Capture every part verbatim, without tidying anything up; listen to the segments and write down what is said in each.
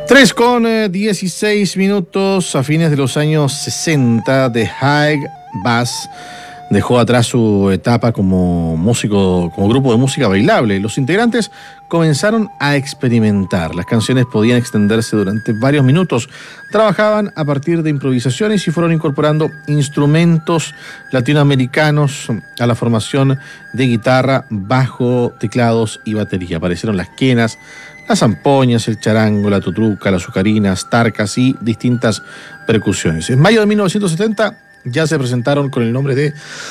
Tres con eh, dieciséis minutos. A fines de los años sesenta, The High Bass dejó atrás su etapa como músico, como grupo de música bailable. Los integrantes comenzaron a experimentar. Las canciones podían extenderse durante varios minutos. Trabajaban a partir de improvisaciones y fueron incorporando instrumentos latinoamericanos a la formación de guitarra, bajo, teclados y batería. Aparecieron las quenas, las zampoñas, el charango, la tutruca, las azucarinas, tarcas y distintas percusiones. En mayo de mil novecientos setenta ya se presentaron con el nombre de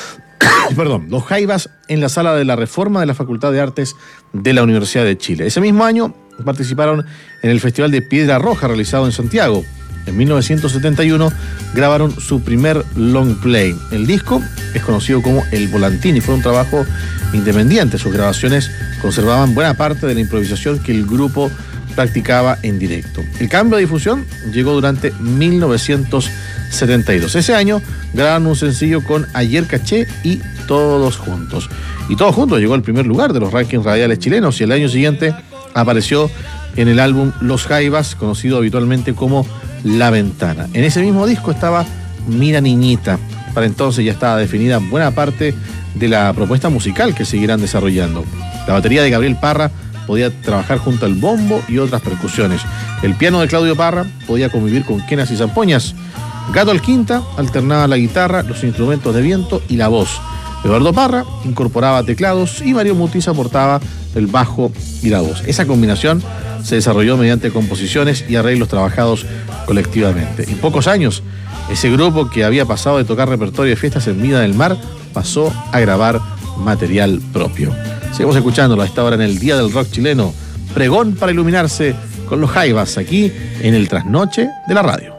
perdón, Los Jaivas en la Sala de la Reforma de la Facultad de Artes de la Universidad de Chile. Ese mismo año participaron en el Festival de Piedra Roja realizado en Santiago. En mil novecientos setenta y uno grabaron su primer long play. El disco es conocido como El Volantín y fue un trabajo independiente. Sus grabaciones conservaban buena parte de la improvisación que el grupo practicaba en directo. El cambio de difusión llegó durante mil novecientos setenta y dos. Ese año grabaron un sencillo con Ayer Caché y Todos Juntos. Y Todos Juntos llegó al primer lugar de los rankings radiales chilenos y el año siguiente apareció en el álbum Los Jaivas, conocido habitualmente como La Ventana. En ese mismo disco estaba Mira Niñita. Para entonces ya estaba definida buena parte de la propuesta musical que seguirán desarrollando. La batería de Gabriel Parra podía trabajar junto al bombo y otras percusiones. El piano de Claudio Parra podía convivir con quenas y zampoñas. Gato Alquinta alternaba la guitarra, los instrumentos de viento y la voz. Eduardo Parra incorporaba teclados y Mario Mutis aportaba el bajo y la voz. Esa combinación se desarrolló mediante composiciones y arreglos trabajados colectivamente. En pocos años, ese grupo que había pasado de tocar repertorio de fiestas en Viña del Mar pasó a grabar material propio. Seguimos escuchándolo a esta hora en el Día del Rock Chileno. Pregón para iluminarse con Los Jaivas aquí en el Trasnoche de la Radio.